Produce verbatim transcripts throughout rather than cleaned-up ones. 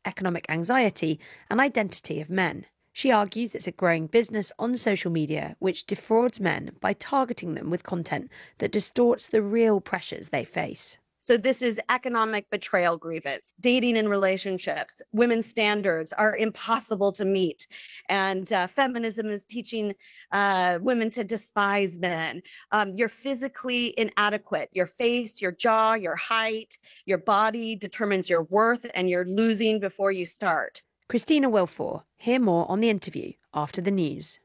economic anxiety and identity of men. She argues it's a growing business on social media which defrauds men by targeting them with content that distorts the real pressures they face. So this is economic betrayal grievance. Dating and relationships, women's standards are impossible to meet. And uh, feminism is teaching uh, women to despise men. Um, you're physically inadequate. Your face, your jaw, your height, your body determines your worth, and you're losing before you start. Christina Wilfor. Hear more on the interview after the news.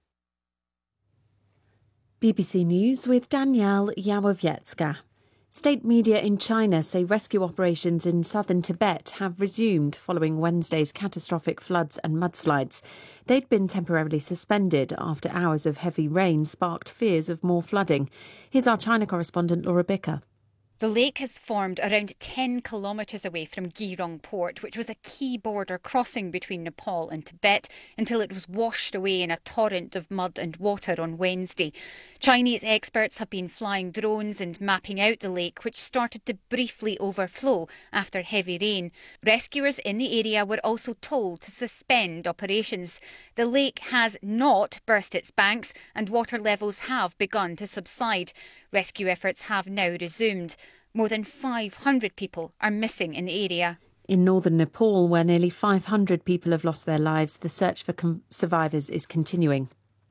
B B C News with Danielle Yawowiecka. State media in China say rescue operations in southern Tibet have resumed following Wednesday's catastrophic floods and mudslides. They'd been temporarily suspended after hours of heavy rain sparked fears of more flooding. Here's our China correspondent Laura Bicker. The lake has formed around ten kilometres away from Geelong port, which was a key border crossing between Nepal and Tibet, until it was washed away in a torrent of mud and water on Wednesday. Chinese experts have been flying drones and mapping out the lake, which started to briefly overflow after heavy rain. Rescuers in the area were also told to suspend operations. The lake has not burst its banks and water levels have begun to subside. Rescue efforts have now resumed. More than five hundred people are missing in the area. In northern Nepal, where nearly five hundred people have lost their lives, the search for com- survivors is continuing.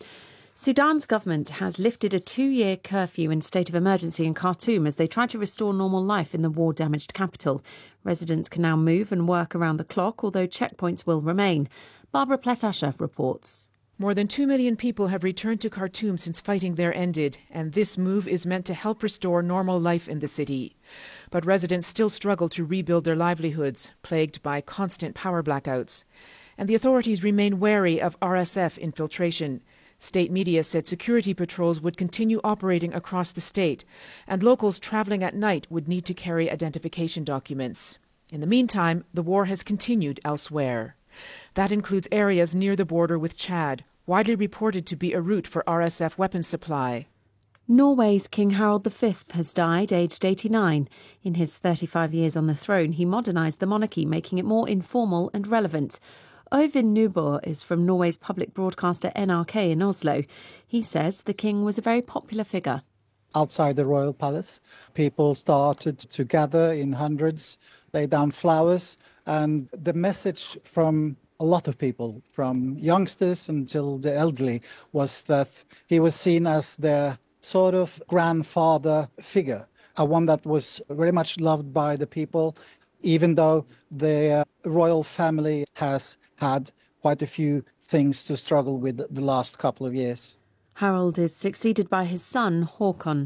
Sudan's government has lifted a two-year curfew and state of emergency in Khartoum as they try to restore normal life in the war-damaged capital. Residents can now move and work around the clock, although checkpoints will remain. Barbara Pletasher reports. More than two million people have returned to Khartoum since fighting there ended, and this move is meant to help restore normal life in the city. But residents still struggle to rebuild their livelihoods, plagued by constant power blackouts. And the authorities remain wary of R S F infiltration. State media said security patrols would continue operating across the state, and locals travelling at night would need to carry identification documents. In the meantime, the war has continued elsewhere. That includes areas near the border with Chad, widely reported to be a route for R S F weapons supply. Norway's King Harald the Fifth has died, aged eighty-nine. In his thirty-five years on the throne, he modernised the monarchy, making it more informal and relevant. Øyvind Nyborg is from Norway's public broadcaster N R K in Oslo. He says the king was a very popular figure. Outside the royal palace, people started to gather in hundreds, lay down flowers, and the message from a lot of people, from youngsters until the elderly, was that he was seen as their sort of grandfather figure, a one that was very much loved by the people, even though the uh, royal family has had quite a few things to struggle with the last couple of years. Harald is succeeded by his son, Håkon.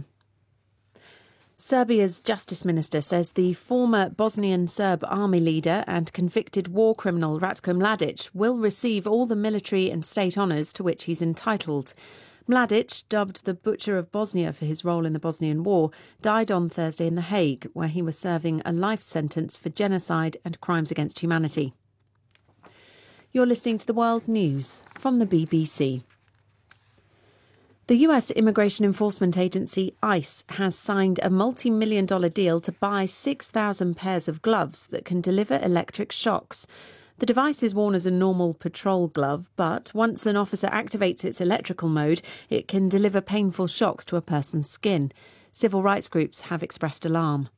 Serbia's justice minister says the former Bosnian Serb army leader and convicted war criminal Ratko Mladic will receive all the military and state honours to which he's entitled. Mladic, dubbed the Butcher of Bosnia for his role in the Bosnian War, died on Thursday in The Hague, where he was serving a life sentence for genocide and crimes against humanity. You're listening to the World News from the B B C. The U S Immigration Enforcement Agency, ICE, has signed a multi-million dollar deal to buy six thousand pairs of gloves that can deliver electric shocks. The device is worn as a normal patrol glove, but once an officer activates its electrical mode, it can deliver painful shocks to a person's skin. Civil rights groups have expressed alarm.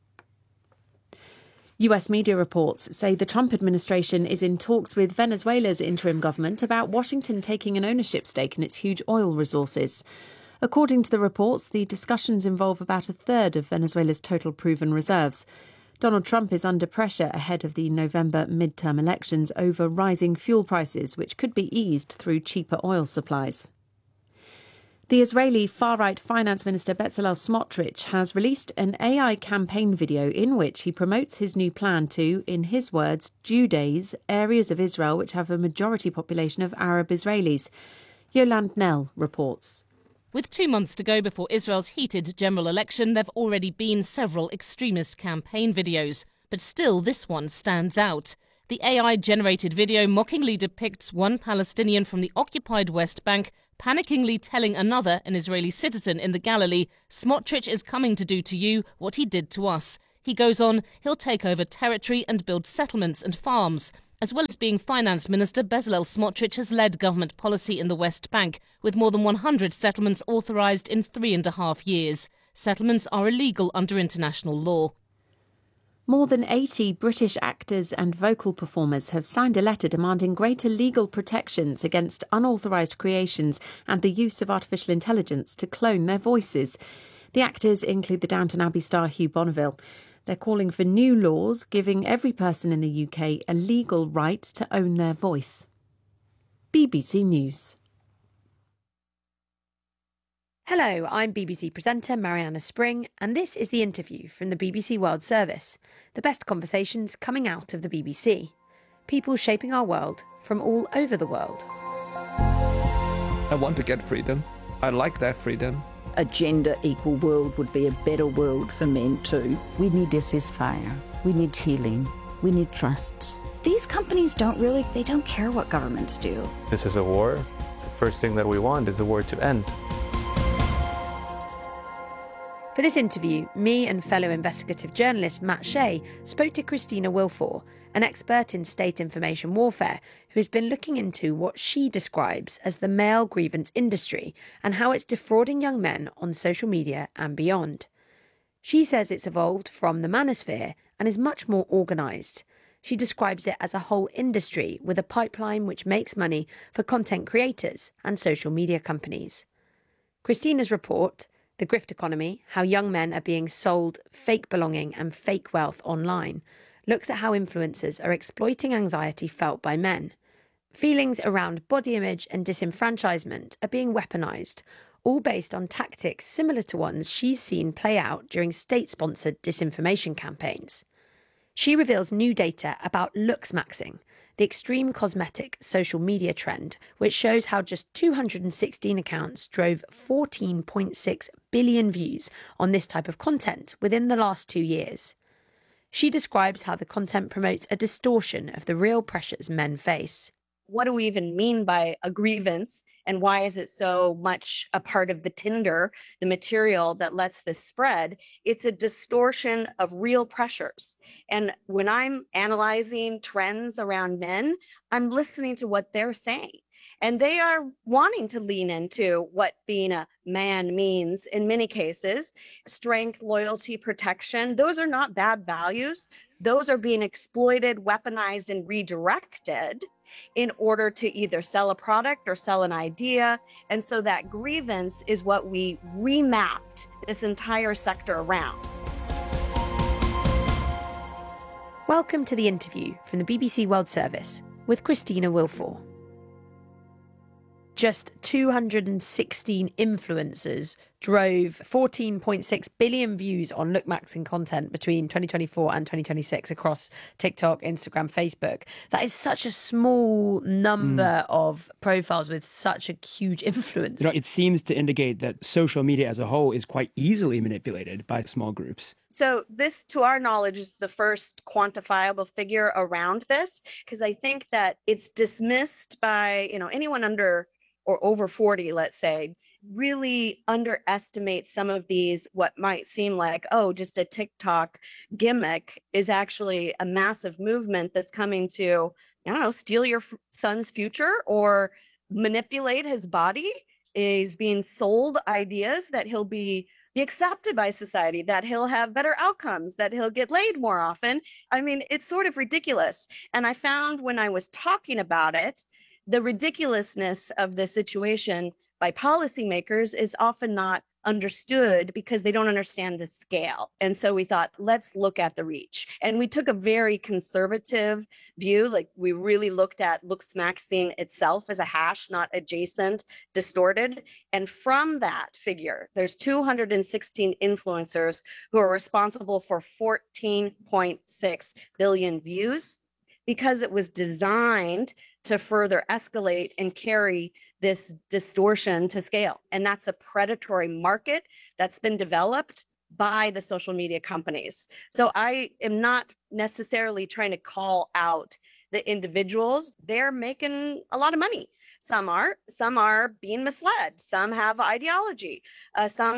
U S media reports say the Trump administration is in talks with Venezuela's interim government about Washington taking an ownership stake in its huge oil resources. According to the reports, the discussions involve about a third of Venezuela's total proven reserves. Donald Trump is under pressure ahead of the November midterm elections over rising fuel prices, which could be eased through cheaper oil supplies. The Israeli far-right finance minister Bezalel Smotrich has released an A I campaign video in which he promotes his new plan to, in his words, Judaize areas of Israel which have a majority population of Arab Israelis. Yolande Nell reports. With two months to go before Israel's heated general election, there have already been several extremist campaign videos. But still, this one stands out. The A I-generated video mockingly depicts one Palestinian from the occupied West Bank panickingly telling another, an Israeli citizen in the Galilee, Smotrich is coming to do to you what he did to us. He goes on, he'll take over territory and build settlements and farms. As well as being Finance Minister, Bezalel Smotrich has led government policy in the West Bank, with more than one hundred settlements authorised in three and a half years. Settlements are illegal under international law. More than eighty British actors and vocal performers have signed a letter demanding greater legal protections against unauthorised creations and the use of artificial intelligence to clone their voices. The actors include the Downton Abbey star Hugh Bonneville. They're calling for new laws giving every person in the U K a legal right to own their voice. B B C News. Hello, I'm B B C presenter Mariana Spring, and this is The Interview from the B B C World Service, the best conversations coming out of the B B C. People shaping our world from all over the world. I want to get freedom. I like that freedom. A gender equal world would be a better world for men too. We need a ceasefire. We need healing. We need trust. These companies don't really, they don't care what governments do. This is a war. The first thing that we want is the war to end. For this interview, me and fellow investigative journalist Matt Shea spoke to Christina Wilfor, an expert in state information warfare who has been looking into what she describes as the male grievance industry and how it's defrauding young men on social media and beyond. She says it's evolved from the manosphere and is much more organised. She describes it as a whole industry with a pipeline which makes money for content creators and social media companies. Christina's report, The Grift Economy, How Young Men Are Being Sold Fake Belonging and Fake Wealth Online, looks at how influencers are exploiting anxiety felt by men. Feelings around body image and disenfranchisement are being weaponised, all based on tactics similar to ones she's seen play out during state-sponsored disinformation campaigns. She reveals new data about looksmaxing, the extreme cosmetic social media trend, which shows how just two hundred sixteen accounts drove fourteen point six billion views on this type of content within the last two years. She describes how the content promotes a distortion of the real pressures men face. What do we even mean by a grievance, and why is it so much a part of the tinder, the material that lets this spread? It's a distortion of real pressures. And when I'm analyzing trends around men, I'm listening to what they're saying. And they are wanting to lean into what being a man means in many cases. Strength, loyalty, protection, those are not bad values. Those are being exploited, weaponized, and redirected in order to either sell a product or sell an idea. And so that grievance is what we remapped this entire sector around. Welcome to The Interview from the B B C World Service with Christina Wilfor. Just two hundred sixteen influencers drove fourteen point six billion views on lookmaxing content between twenty twenty-four and twenty twenty-six across TikTok, Instagram, Facebook. That is such a small number mm. of profiles with such a huge influence. You know, it seems to indicate that social media as a whole is quite easily manipulated by small groups. So this, to our knowledge, is the first quantifiable figure around this, because I think that it's dismissed by, you know, anyone under or over forty, let's say, really underestimate some of these, what might seem like, oh, just a TikTok gimmick, is actually a massive movement that's coming to, I don't know, steal your f- son's future or manipulate his body. Is being sold ideas that he'll be, be accepted by society, that he'll have better outcomes, that he'll get laid more often. I mean, it's sort of ridiculous. And I found when I was talking about it, the ridiculousness of the situation by policymakers is often not understood because they don't understand the scale. And so we thought, let's look at the reach. And we took a very conservative view. Like, we really looked at looksmaxing itself as a hash, not adjacent, distorted. And from that figure, there's two hundred sixteen influencers who are responsible for fourteen point six billion views, because it was designed to further escalate and carry this distortion to scale. And that's a predatory market that's been developed by the social media companies. So I am not necessarily trying to call out the individuals. They're making a lot of money. Some are, some are being misled. Some have ideology. Uh, some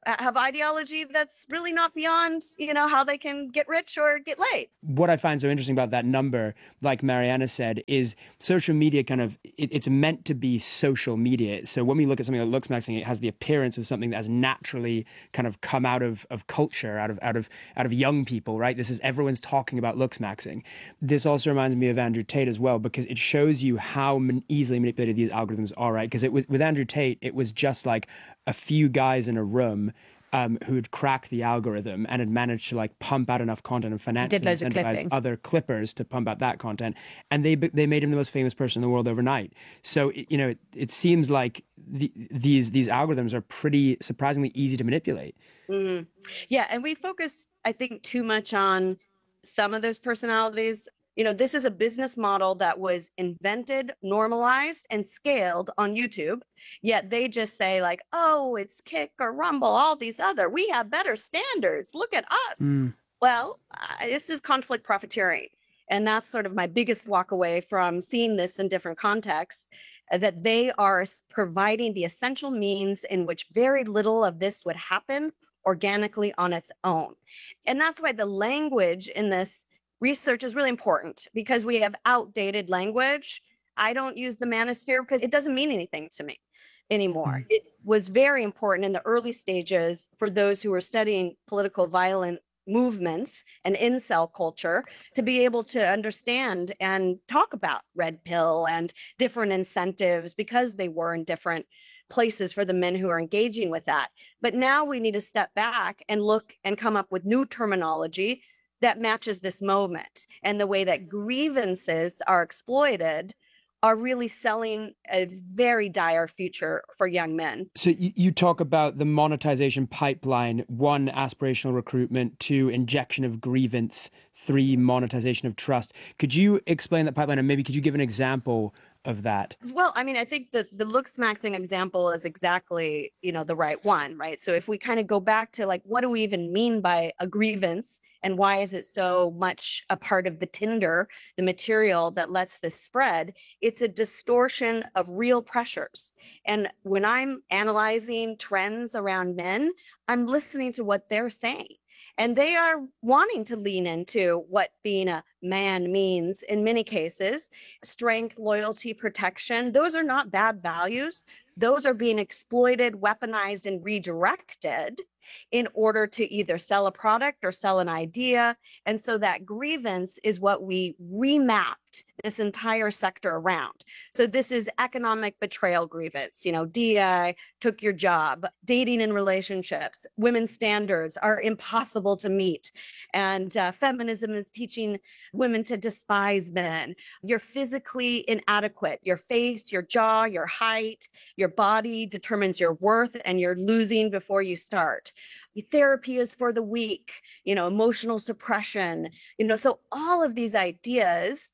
have ideology that's really not beyond, you know, how they can get rich or get laid. What I find so interesting about that number, like Mariana said, is social media kind of, it, it's meant to be social media. So when we look at something like Looksmaxxing, it has the appearance of something that has naturally kind of come out of, of culture, out of out of out of young people, right? This is, everyone's talking about Looksmaxxing. This also reminds me of Andrew Tate as well, because it shows you how man- easily manipulated these algorithms are, right? Because it was with Andrew Tate, it was just like a few guys in a room Um, who'd cracked the algorithm and had managed to like pump out enough content and financially incentivize other clippers to pump out that content, and they they made him the most famous person in the world overnight. So it, you know, it, it seems like the, these these algorithms are pretty surprisingly easy to manipulate. Mm-hmm. Yeah, and we focus, I think, too much on some of those personalities. You know, this is a business model that was invented, normalized, and scaled on YouTube. Yet they just say like, oh, it's Kick or Rumble, all these other, we have better standards. Look at us. Mm. Well, uh, this is conflict profiteering. And that's sort of my biggest walk away from seeing this in different contexts, uh, that they are providing the essential means in which very little of this would happen organically on its own. And that's why the language in this research is really important, because we have outdated language. I don't use the manosphere because it doesn't mean anything to me anymore. Mm. It was very important in the early stages for those who were studying political violent movements and incel culture to be able to understand and talk about red pill and different incentives, because they were in different places for the men who are engaging with that. But now we need to step back and look and come up with new terminology that matches this moment. And the way that grievances are exploited are really selling a very dire future for young men. So you, you talk about the monetization pipeline: one, aspirational recruitment; two, injection of grievance; three, monetization of trust. Could you explain that pipeline, and maybe could you give an example of that? Well, I mean, I think the the Looksmaxxing example is exactly, you know, the right one, right? So if we kind of go back to like, what do we even mean by a grievance, and why is it so much a part of the Tinder, the material that lets this spread? It's a distortion of real pressures. And when I'm analyzing trends around men, I'm listening to what they're saying. And they are wanting to lean into what being a man means in many cases. Strength, loyalty, protection. Those are not bad values. Those are being exploited, weaponized, and redirected in order to either sell a product or sell an idea. And so that grievance is what we remapped this entire sector around. So this is economic betrayal grievance. You know, D E I took your job. Dating and relationships, women's standards are impossible to meet. And uh, feminism is teaching women to despise men. You're physically inadequate. Your face, your jaw, your height, your body determines your worth, and you're losing before you start. Therapy is for the weak, you know, emotional suppression, you know, so all of these ideas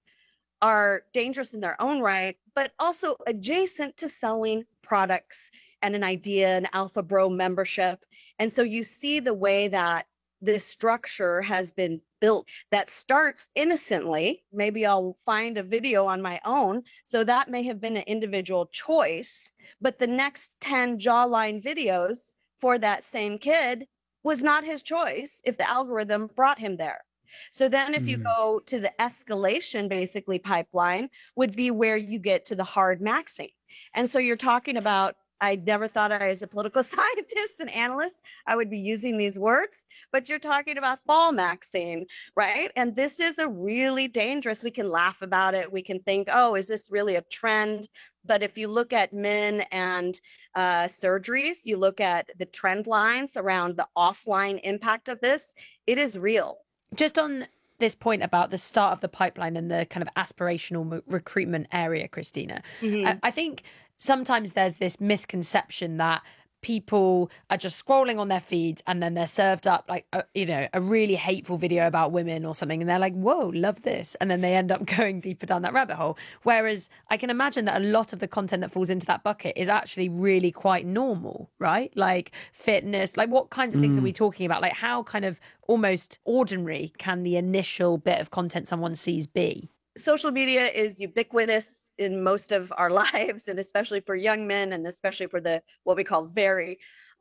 are dangerous in their own right, but also adjacent to selling products and an idea, an Alpha Bro membership. And so you see the way that this structure has been built that starts innocently. Maybe I'll find a video on my own. So that may have been an individual choice, but the next ten jawline videos for that same kid was not his choice if the algorithm brought him there. So then if you mm. go to the escalation, basically pipeline would be where you get to the hard maxing. And so you're talking about, I never thought I was a political scientist and analyst, I would be using these words, but you're talking about ball maxing, right? And this is a really dangerous, we can laugh about it. We can think, oh, is this really a trend? But if you look at men and uh, surgeries, you look at the trend lines around the offline impact of this, it is real. Just on this point about the start of the pipeline and the kind of aspirational recruitment area, Christina, mm-hmm. I, I think sometimes there's this misconception that people are just scrolling on their feeds and then they're served up like, a, you know, a really hateful video about women or something. And they're like, whoa, love this. And then they end up going deeper down that rabbit hole. Whereas I can imagine that a lot of the content that falls into that bucket is actually really quite normal, right? Like fitness, like what kinds of things mm. are we talking about? Like how kind of almost ordinary can the initial bit of content someone sees be? Social media is ubiquitous in most of our lives, and especially for young men, and especially for the what we call very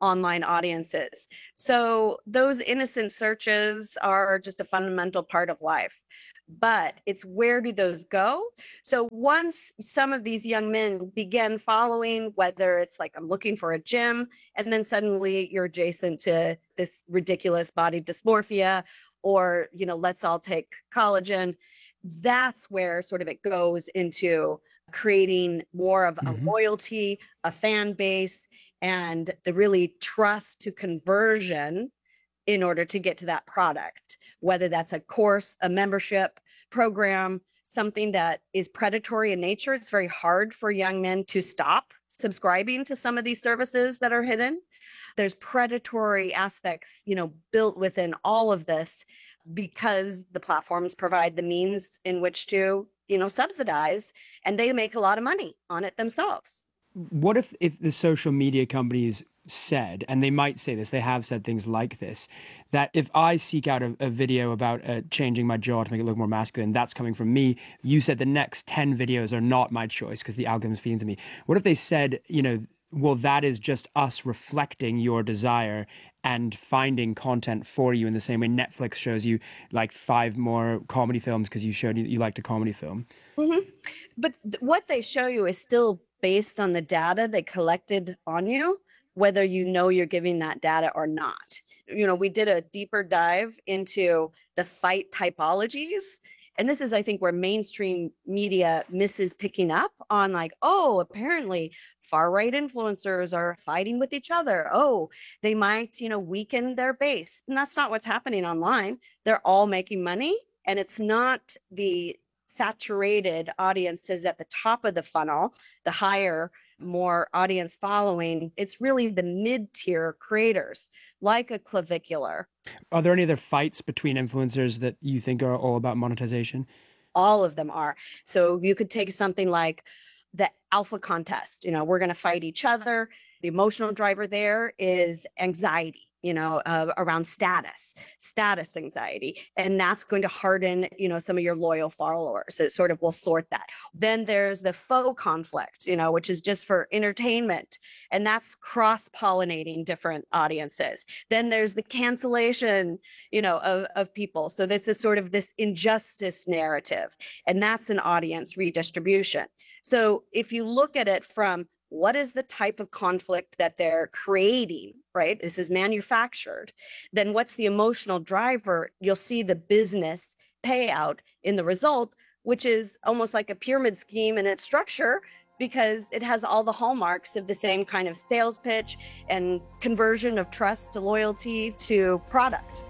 online audiences. So those innocent searches are just a fundamental part of life. But it's where do those go? So once some of these young men begin following, whether it's like I'm looking for a gym, and then suddenly you're adjacent to this ridiculous body dysmorphia, or, you know, let's all take collagen, that's where sort of it goes into creating more of a Mhm. loyalty, a fan base, and the really trust to conversion in order to get to that product, whether that's a course, a membership program, something that is predatory in nature. It's very hard for young men to stop subscribing to some of these services that are hidden. There's predatory aspects, you know, built within all of this because the platforms provide the means in which to, you know, subsidize, and they make a lot of money on it themselves. What if if the social media companies said, and they might say this, they have said things like this, that if I seek out a, a video about uh, changing my jaw to make it look more masculine, that's coming from me. You said the next ten videos are not my choice because the algorithm's feeding to me. What if they said, you know, well, that is just us reflecting your desire and finding content for you in the same way Netflix shows you like five more comedy films because you showed you, you liked a comedy film. Mm-hmm. But th- what they show you is still based on the data they collected on you, whether you know you're giving that data or not. You know, we did a deeper dive into the fight typologies. And this is, I think, where mainstream media misses picking up on like, oh, apparently far-right influencers are fighting with each other. Oh, they might, you know, weaken their base. And that's not what's happening online. They're all making money. And it's not the saturated audiences at the top of the funnel, the higher, more audience following. It's really the mid-tier creators like a Clavicular. Are there any other fights between influencers that you think are all about monetization? All of them are. So you could take something like the alpha contest. You know, we're going to fight each other. The emotional driver there is anxiety, you know, uh, around status, status anxiety. And that's going to harden, you know, some of your loyal followers. So it sort of will sort that. Then there's the faux conflict, you know, which is just for entertainment. And that's cross-pollinating different audiences. Then there's the cancellation, you know, of, of people. So this is sort of this injustice narrative. And that's an audience redistribution. So if you look at it from what is the type of conflict that they're creating, right? This is manufactured. Then what's the emotional driver? You'll see the business payout in the result, which is almost like a pyramid scheme in its structure because it has all the hallmarks of the same kind of sales pitch and conversion of trust to loyalty to product.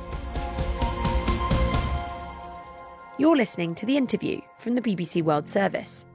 You're listening to The Interview from the B B C World Service.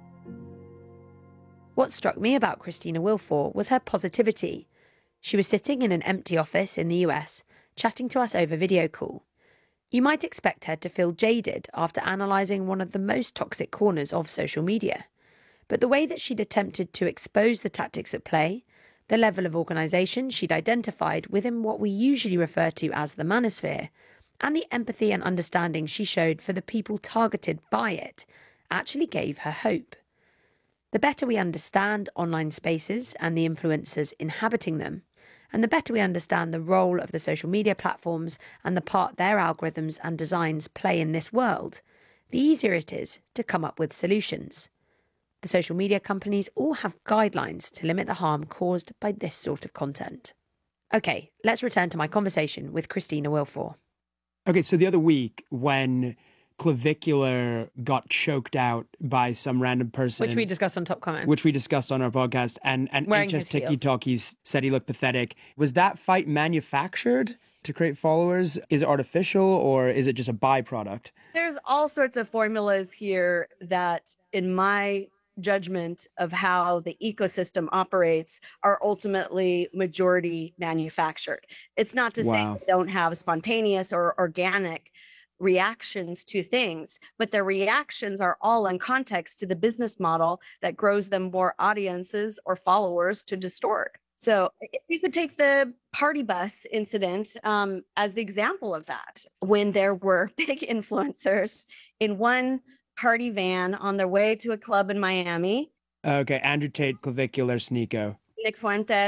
What struck me about Christina Wilfor was her positivity. She was sitting in an empty office in the U S, chatting to us over video call. You might expect her to feel jaded after analysing one of the most toxic corners of social media. But the way that she'd attempted to expose the tactics at play, the level of organisation she'd identified within what we usually refer to as the manosphere, and the empathy and understanding she showed for the people targeted by it, actually gave her hope. The better we understand online spaces and the influencers inhabiting them, and the better we understand the role of the social media platforms and the part their algorithms and designs play in this world, the easier it is to come up with solutions. The social media companies all have guidelines to limit the harm caused by this sort of content. Okay, let's return to my conversation with Christina Wilfor. Okay, so the other week when Clavicular got choked out by some random person, Which we discussed on Top Comment. which we discussed on our podcast, and, and Wearing H S his heels. TikTokies said he looked pathetic. Was that fight manufactured to create followers? Is it artificial or is it just a byproduct? There's all sorts of formulas here that, in my judgment of how the ecosystem operates, are ultimately majority manufactured. It's not to Wow. say they don't have spontaneous or organic reactions to things, but their reactions are all in context to the business model that grows them more audiences or followers to distort. So if you could take the party bus incident um, as the example of that, when there were big influencers in one party van on their way to a club in Miami, Okay, Andrew Tate, Clavicular, Sneeko. Nick Fuentes,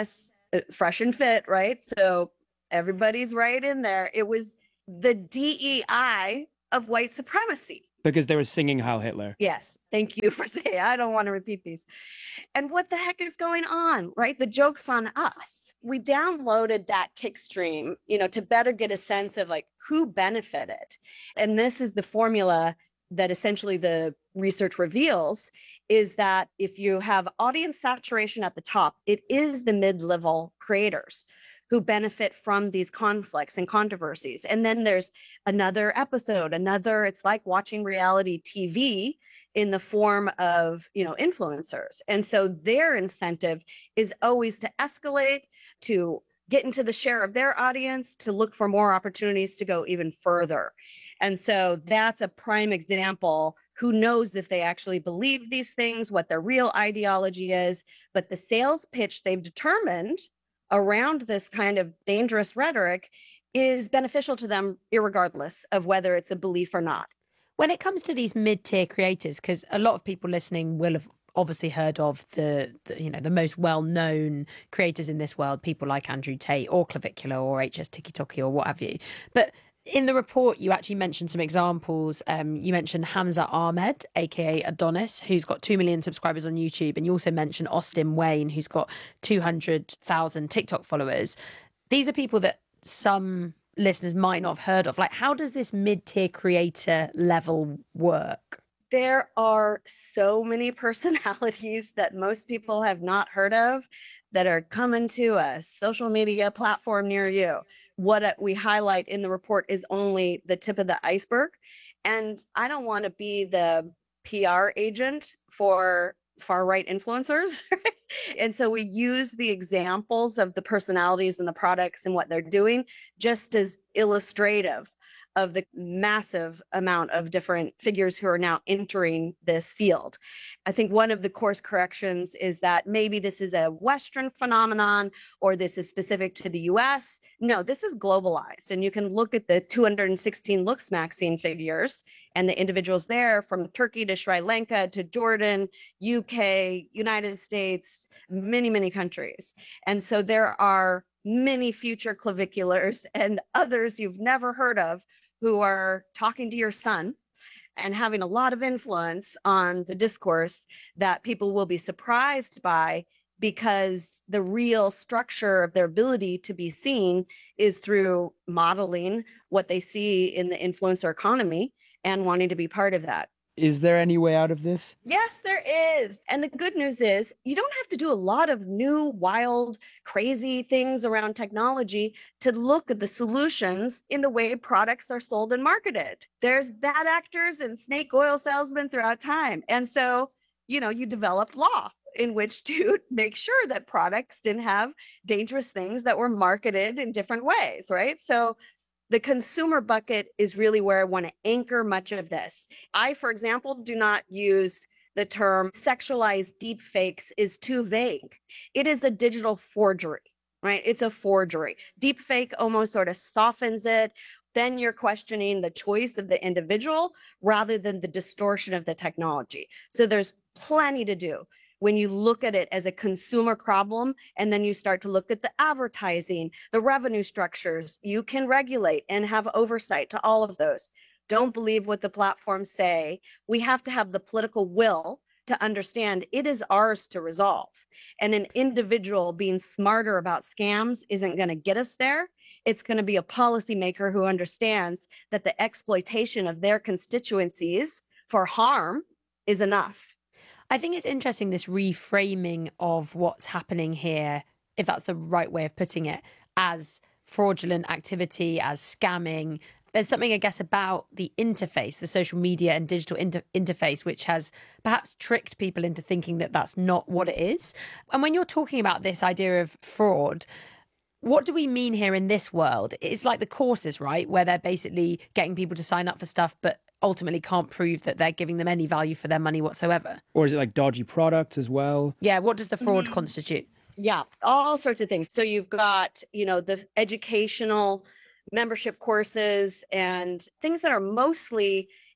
uh, fresh and fit, right? So everybody's right in there. It was the D E I of white supremacy. Because they were singing Heil Hitler. Yes. Thank you for saying, I don't want to repeat these. And what the heck is going on, right? The joke's on us. We downloaded that Kickstream, you know, to better get a sense of like who benefited. And this is the formula that essentially the research reveals, is that if you have audience saturation at the top, it is the mid-level creators who benefit from these conflicts and controversies. And then there's another episode, another, it's like watching reality T V in the form of, you know, influencers. And so their incentive is always to escalate, to get into the share of their audience, to look for more opportunities to go even further. And so that's a prime example. Who knows if they actually believe these things, what their real ideology is, but the sales pitch they've determined around this kind of dangerous rhetoric is beneficial to them, irregardless of whether it's a belief or not. When it comes to these mid-tier creators, because a lot of people listening will have obviously heard of the, the, you know, the most well-known creators in this world, people like Andrew Tate or Clavicular or H S TikTok or what have you. But in the report, you actually mentioned some examples. Um, you mentioned Hamza Ahmed, aka Adonis, who's got two million subscribers on YouTube. And you also mentioned Austin Wayne, who's got two hundred thousand TikTok followers. These are people that some listeners might not have heard of. Like, how does this mid-tier creator level work? There are so many personalities that most people have not heard of that are coming to a social media platform near you. What we highlight in the report is only the tip of the iceberg. And I don't want to be the P R agent for far-right influencers. And so we use the examples of the personalities and the products and what they're doing just as illustrative of the massive amount of different figures who are now entering this field. I think one of the course corrections is that maybe this is a Western phenomenon or this is specific to the U S. No, this is globalized. And you can look at the two hundred sixteen Looks Magazine figures and the individuals there from Turkey to Sri Lanka to Jordan, U K, United States, many, many countries. And so there are many future claviculars and others you've never heard of who are talking to your son and having a lot of influence on the discourse that people will be surprised by, because the real structure of their ability to be seen is through modeling what they see in the influencer economy and wanting to be part of that. Is there any way out of this? Yes, there is. And the good news is you don't have to do a lot of new, wild, crazy things around technology to look at the solutions in the way products are sold and marketed. There's bad actors and snake oil salesmen throughout time. And so, you know, you developed law in which to make sure that products didn't have dangerous things that were marketed in different ways, right? So the consumer bucket is really where I want to anchor much of this. I, for example, do not use the term sexualized deep fakes is too vague. It is a digital forgery, right? It's a forgery. Deep fake almost sort of softens it. Then you're questioning the choice of the individual rather than the distortion of the technology. So there's plenty to do when you look at it as a consumer problem, and then you start to look at the advertising, the revenue structures. You can regulate and have oversight to all of those. Don't believe what the platforms say. We have to have the political will to understand it is ours to resolve. And an individual being smarter about scams isn't going to get us there. It's going to be a policymaker who understands that the exploitation of their constituencies for harm is enough. I think it's interesting, this reframing of what's happening here, if that's the right way of putting it, as fraudulent activity, as scamming. There's something, I guess, about the interface, the social media and digital inter- interface, which has perhaps tricked people into thinking that that's not what it is. And when you're talking about this idea of fraud, what do we mean here in this world? It's like the courses, right? Where they're basically getting people to sign up for stuff, but ultimately can't prove that they're giving them any value for their money whatsoever. Or is it like dodgy products as well? Yeah, what does the fraud Mm-hmm. constitute? Yeah, all sorts of things. So you've got, you know, the educational membership courses and things that are mostly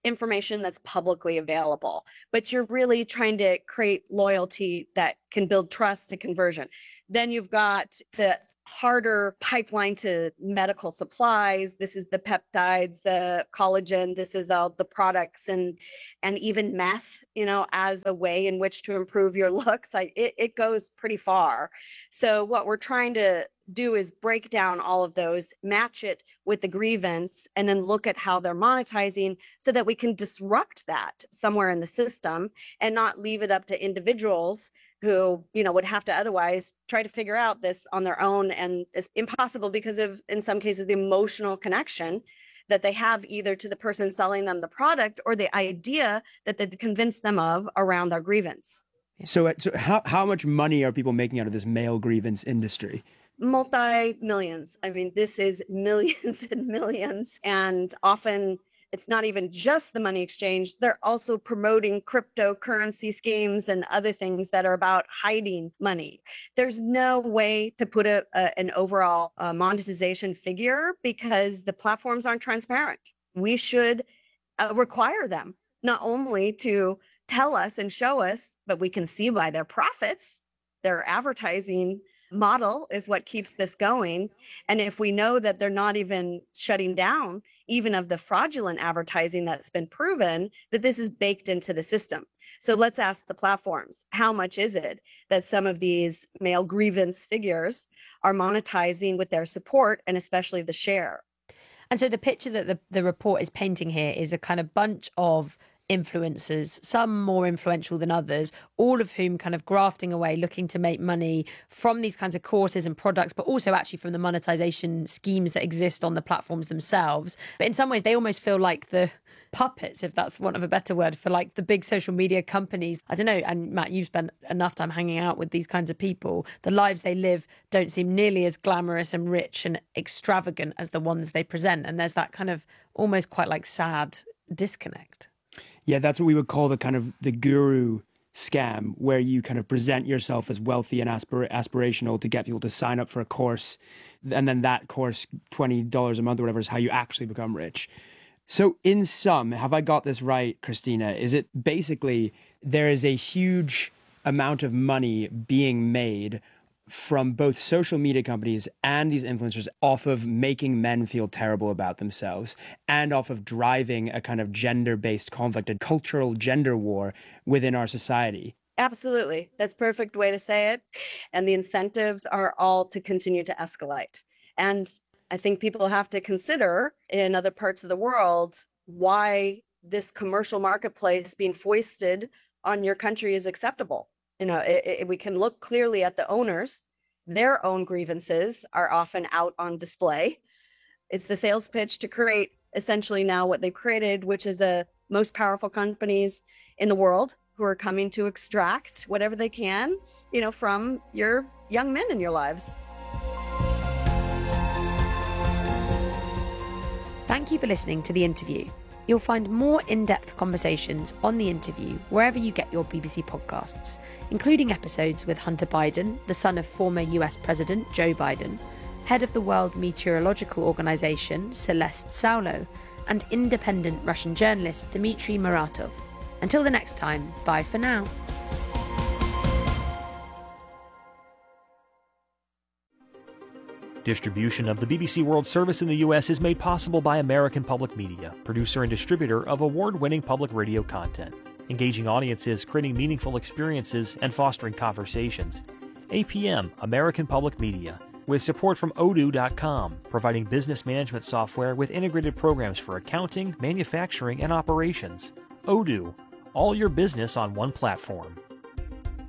information that's publicly available, but you're really trying to create loyalty that can build trust and conversion. Then you've got the harder pipeline to medical supplies. This is the peptides, the collagen, this is all the products, and and even meth, you know, as a way in which to improve your looks. Like it, it goes pretty far. So what we're trying to do is break down all of those, match it with the grievance, and then look at how they're monetizing so that we can disrupt that somewhere in the system and not leave it up to individuals who, you know, would have to otherwise try to figure out this on their own. And it's impossible because of, in some cases, the emotional connection that they have either to the person selling them the product or the idea that they convinced them of around their grievance. So, so how, how much money are people making out of this male grievance industry? Multi-millions. I mean, this is millions and millions. And often it's not even just the money exchange. They're also promoting cryptocurrency schemes and other things that are about hiding money. There's no way to put a, a, an overall uh, monetization figure because the platforms aren't transparent. We should uh, require them not only to tell us and show us, but we can see by their profits, their advertising model is what keeps this going. And if we know that they're not even shutting down even of the fraudulent advertising that's been proven, that this is baked into the system. So let's ask the platforms, how much is it that some of these male grievance figures are monetizing with their support and especially the share? And so the picture that the, the report is painting here is a kind of bunch of influencers, some more influential than others, all of whom kind of grafting away, looking to make money from these kinds of courses and products, but also actually from the monetization schemes that exist on the platforms themselves. But in some ways, they almost feel like the puppets, if that's one of a better word, for like the big social media companies. I don't know, and Matt, you've spent enough time hanging out with these kinds of people. The lives they live don't seem nearly as glamorous and rich and extravagant as the ones they present. And there's that kind of almost quite like sad disconnect. Yeah, that's what we would call the kind of the guru scam, where you kind of present yourself as wealthy and aspir- aspirational to get people to sign up for a course. And then that course, twenty dollars a month or whatever, is how you actually become rich. So in sum, have I got this right, Christina? Is it basically there is a huge amount of money being made from both social media companies and these influencers off of making men feel terrible about themselves and off of driving a kind of gender-based conflict, a cultural gender war within our society? Absolutely. That's a perfect way to say it. And the incentives are all to continue to escalate. And I think people have to consider in other parts of the world why this commercial marketplace being foisted on your country is acceptable. You know, it, it, we can look clearly at the owners. Their own grievances are often out on display. It's the sales pitch to create essentially now what they've created, which is a most powerful companies in the world who are coming to extract whatever they can, you know, from your young men in your lives. Thank you for listening to The Interview. You'll find more in-depth conversations on The Interview wherever you get your B B C podcasts, including episodes with Hunter Biden, the son of former U S President Joe Biden, head of the World Meteorological Organization Celeste Saulo, and independent Russian journalist Dmitry Muratov. Until the next time, bye for now. Distribution of the B B C World Service in the U S is made possible by American Public Media, producer and distributor of award-winning public radio content, engaging audiences, creating meaningful experiences, and fostering conversations. A P M, American Public Media, with support from odoo dot com, providing business management software with integrated programs for accounting, manufacturing, and operations. Odoo, all your business on one platform.